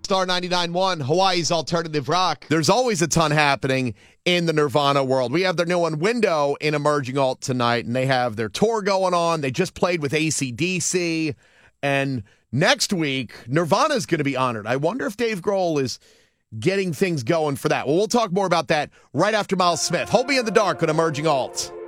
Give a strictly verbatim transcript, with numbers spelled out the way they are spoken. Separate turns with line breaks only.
Star ninety-nine point one, Hawaii's alternative rock. There's always a ton happening in the Nirvana world. We have their new one, Window, in Emerging Alt tonight, and they have their tour going on. They just played with A C D C, and next week, Nirvana's going to be honored. I wonder if Dave Grohl is getting things going for that. Well, we'll talk more about that right after Miles Smith. Hold me in the dark on Emerging Alt.